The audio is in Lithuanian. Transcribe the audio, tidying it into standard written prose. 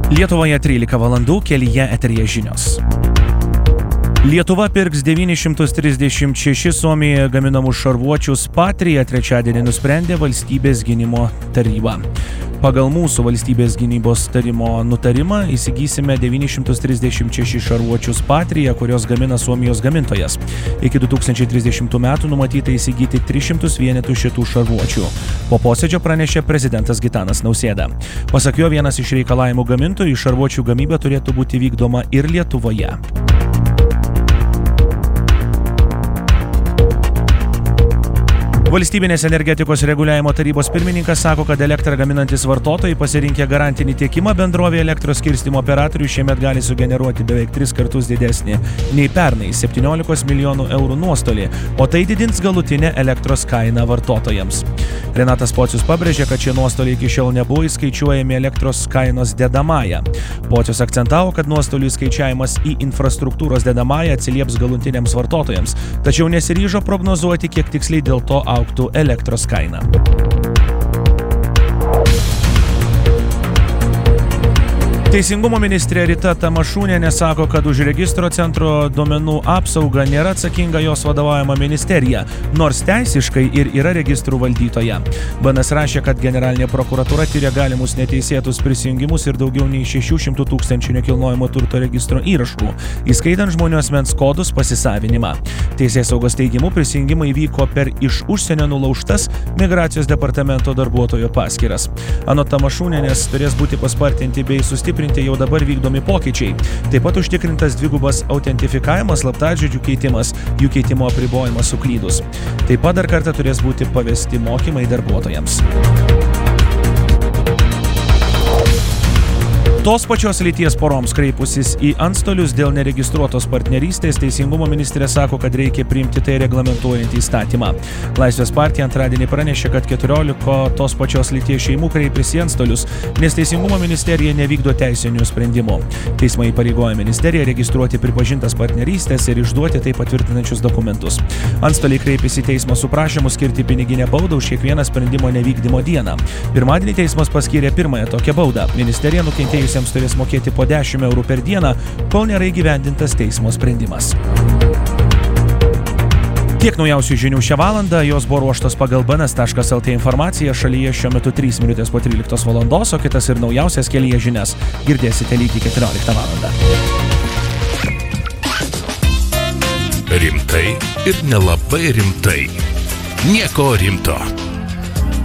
Lietuvoje 13 valandų, kelyje eteryje žinios. Lietuva pirks 936 Suomijoje gaminamų šarvuočius Patria, trečiadienį nusprendė Valstybės gynimo taryba. Pagal mūsų valstybės gynybos tarimo nutarimą įsigysime 936 šarvuočius Patria, kurios gamina Suomijos gamintojas. Iki 2030 metų numatyta įsigyti 300 vienetų šitų šarvuočių. Po posėdžio pranešė prezidentas Gitanas Nausėda. Pasak jo, vienas iš reikalavimų gamintojų šarvuočių gamyba turėtų būti vykdoma ir Lietuvoje. Valstybinės energetikos reguliavimo tarybos pirmininkas sako, kad elektrą gaminantis vartotojai pasirinkę garantinį tiekimą bendrovė elektros skirstymo operatorių šiemet gali sugeneruoti beveik 3 kartus didesnį nei pernai 17 milijonų eurų nuostolį, o tai didins galutinę elektros kainą vartotojams. Renatas Pocius pabrėžė, kad šie nuostoliai iki šiol nebuvo įskaičiuojami elektros kainos dedamąją. Pocius akcentavo, kad nuostolių įskaičiavimas į infrastruktūros dedamąją atsilieps galutiniams vartotojams, tačiau nesiryžo prognozuoti, kiek tiksliai dėl to augtų elektros kaina. Teisingumo ministrė Rita Tamašūnienė sako, kad už registro centro duomenų apsaugą nėra atsakinga jos vadovaujama ministerija, nors teisiškai ir yra registrų valdytoja. BNS rašė, kad generalinė prokuratūra tyria galimus neteisėtus prisijungimus ir daugiau nei 600 tūkstančių nekilnojamo turto registro įrašų, įskaitant žmonių asmens kodus pasisavinimą. Teisėsaugos teigimu prisijungimai vyko per iš užsienio nulaužtas Migracijos departamento darbuotojo paskyras. Anot Tamašūnienės turės būti paspartinti bei sustiprinti jau dabar vykdomi pokyčiai. Taip pat užtikrintas dvigubas autentifikavimas, slaptažodžių keitimas, jų keitimo apribojimas suklydus. Taip pat dar kartą turės būti pavesti mokymai darbuotojams. Tos pačios lyties poroms kreipusis į antstolius dėl neregistruotos partnerystės, Teisingumo ministrė sako, kad reikia priimti tai reglamentuojantį įstatymą. Laisvės partija antradienį pranešė, kad 14 tos pačios lyties šeimų kreipėsi į antstolius, nes Teisingumo ministerija nevykdo teisinių sprendimų. Teismai įpareigoja ministeriją registruoti pripažintas partnerystės ir išduoti tai patvirtinančius dokumentus. Antstoliai kreipėsi į teismą su prašymu skirti piniginę baudą už kiekvieną sprendimo nevykdymo dieną. Pirmadienį teismas paskyrė pirmąją tokią baudą. Ministerija nukentėjusiems turės mokėti po 10 eurų per dieną, kol nėra įgyvendintas teismo sprendimas. Tiek naujausių žinių šią valandą, jos buvo ruoštos pagal bns.lt informaciją. Šalyje šiuo metu 3 minutės po 13 valandos, o kitas ir naujausias kelyje žinias girdėsite lygiai 14 valandą. Rimtai ir nelabai rimtai. Nieko rimto.